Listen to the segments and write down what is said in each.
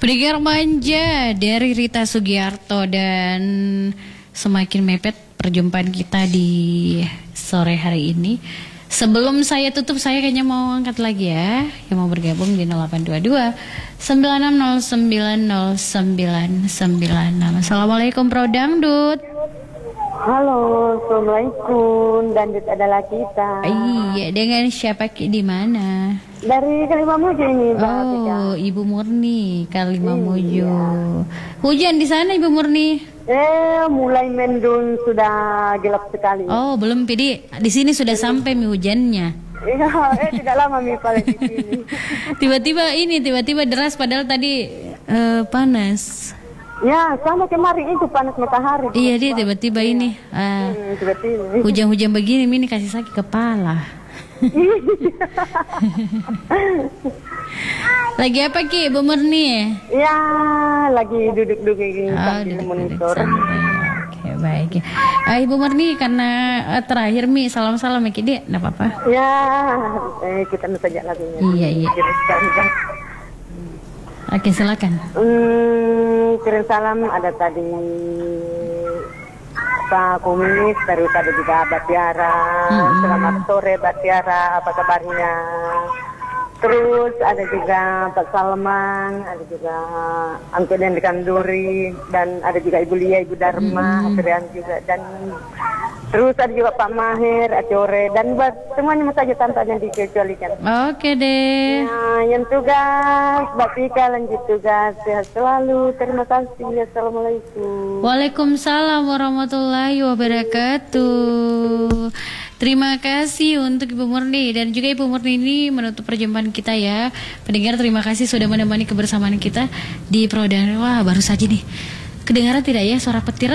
Pendengar manja dari Rita Sugiarto, dan semakin mepet perjumpaan kita di sore hari ini. Sebelum saya tutup, saya kayaknya mau angkat lagi ya, yang mau bergabung di 0822 96090996. Assalamualaikum Pro Dangdut. Halo, assalamualaikum. Dangdut adalah kita. Iya, dengan siapa di mana? Dari Kalimamuju ini, Mbak. Oh, Ibu Murni, Kalimamuju. Hujan di sana, Ibu Murni? Mulai mendung, sudah gelap sekali. Oh, belum, Pidi. Di sini sudah sampai hujannya. Iya, tidak lama Mi paling di sini. tiba-tiba deras, padahal tadi panas. Ya, sama kemarin itu panas matahari. Iya, dia tiba-tiba ini. Tiba-tiba. Hujan-hujan begini, ini kasih sakit kepala. Lagi apa Ki, Bu Murni? Ya, lagi duduk-duduk ini sambil monitor. Oke, baik. Ibu Murni, karena terakhir Mi, salam-salam ya Ki, Dek, enggak apa-apa. Ya, kita saja lagunya. Iya. Oke, silakan. Kirim salam ada tadi Pak Komunis, terus ada juga Mbak Tiara. Selamat sore Mbak Tiara, apa kabarnya? Terus ada juga Pak Salman, ada juga Angko dan Kanduri, dan ada juga Ibu Lia, Ibu Dharma, Atrian juga, dan terus ada juga Pak Mahir, Acore, dan buat semuanya saja tanpa yang dikecualikan. Oke deh. Nah, yang tugas, Mbak Pika lanjut tugas, sehat selalu, terima kasih, assalamualaikum. Waalaikumsalam warahmatullahi wabarakatuh. Terima kasih untuk Ibu Murni, dan juga Ibu Murni ini menutup perjumpaan kita ya. Pendengar, terima kasih sudah menemani kebersamaan kita di Prodan. Wah, baru saja nih. Kedengaran tidak ya suara petir?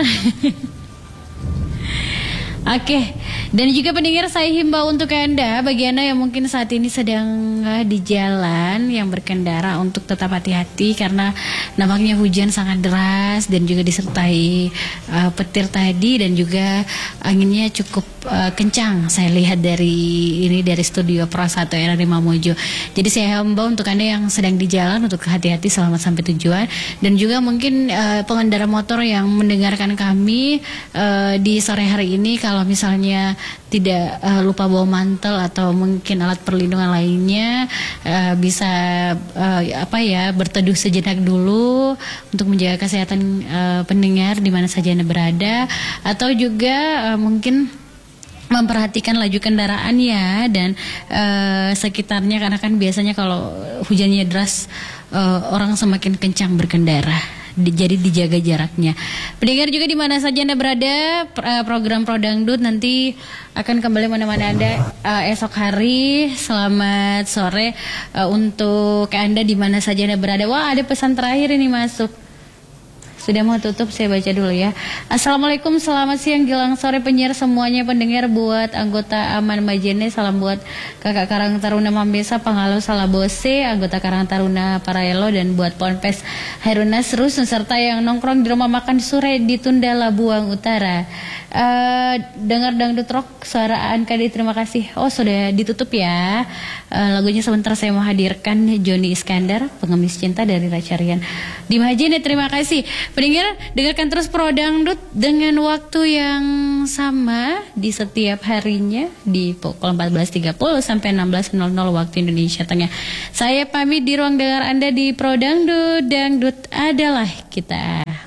Oke, dan juga pendengar, saya himbau untuk Anda, bagi Anda yang mungkin saat ini sedang di jalan yang berkendara, untuk tetap hati-hati karena nampaknya hujan sangat deras dan juga disertai petir tadi, dan juga anginnya cukup kencang. Saya lihat dari studio Pro 1 era Mamuju. Jadi saya himbau untuk Anda yang sedang di jalan untuk hati-hati, selamat sampai tujuan, dan juga mungkin pengendara motor yang mendengarkan kami di sore hari ini, kalau misalnya tidak lupa bawa mantel atau mungkin alat perlindungan lainnya, bisa berteduh sejenak dulu untuk menjaga kesehatan pendengar di mana saja Anda berada, atau juga mungkin memperhatikan laju kendaraan ya, dan sekitarnya, karena kan biasanya kalau hujannya deras orang semakin kencang berkendara. Jadi dijaga jaraknya. Pendengar juga di mana saja Anda berada, program Pro Dangdut nanti akan kembali menemani Anda esok hari. Selamat sore untuk Anda di mana saja Anda berada. Wah, ada pesan terakhir ini masuk. Sudah mau tutup, saya baca dulu ya. Assalamualaikum, selamat siang, jelang sore penyiar semuanya, pendengar, buat anggota Aman Majene, salam buat Kakak Karang Taruna Mambesa, Pangalo Salabose, anggota Karang Taruna Paraelo, dan buat Ponpes Heruna Serus, serta yang nongkrong di rumah makan Sure di Tunda Labuang Utara. Dengar dangdut rock suara Ankadi, terima kasih. Oh, sudah ditutup ya. Lagunya sebentar saya mau hadirkan Joni Iskandar, Pengemis Cinta dari Racarian di Majene, terima kasih. Pendengar, dengarkan terus Pro Dangdut dengan waktu yang sama di setiap harinya di pukul 14.30 sampai 16.00 waktu Indonesia Tengah. Saya pamit di ruang dengar Anda di Pro Dangdut. Dangdut adalah kita.